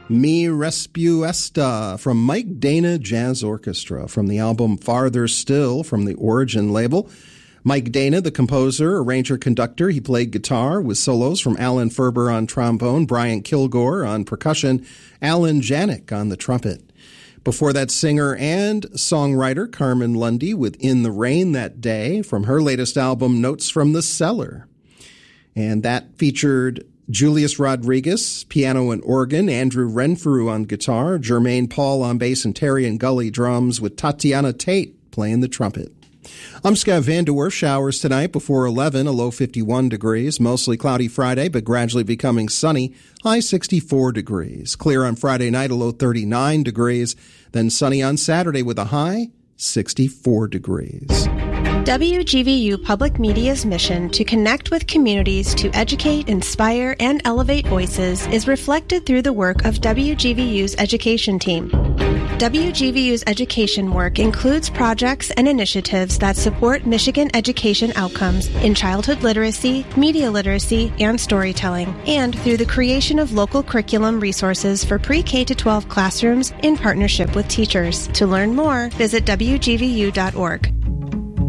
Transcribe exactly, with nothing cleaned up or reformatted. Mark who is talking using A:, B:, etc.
A: Mi Respuesta from Mike Dana Jazz Orchestra from the album Farther Still from the Origin label. Mike Dana, the composer, arranger, conductor, he played guitar with solos from Alan Ferber on trombone, Brian Kilgore on percussion, Alan Janik on the trumpet. Before that, singer and songwriter Carmen Lundy with In the Rain That Day from her latest album, Notes from the Cellar. And that featured Julius Rodriguez, piano and organ, Andrew Renfrew on guitar, Jermaine Paul on bass, and Terry and Gully drums with Tatiana Tate playing the trumpet. I'm Scott Van De Werf. Showers tonight before eleven, a low fifty-one degrees. Mostly cloudy Friday, but gradually becoming sunny, high sixty-four degrees. Clear on Friday night, a low thirty-nine degrees. Then sunny on Saturday with a high sixty-four degrees.
B: W G V U Public Media's mission to connect with communities to educate, inspire, and elevate voices is reflected through the work of W G V U's education team. W G V U's education work includes projects and initiatives that support Michigan education outcomes in childhood literacy, media literacy, and storytelling, and through the creation of local curriculum resources for pre-K to twelve classrooms in partnership with teachers. To learn more, visit W G V U dot org.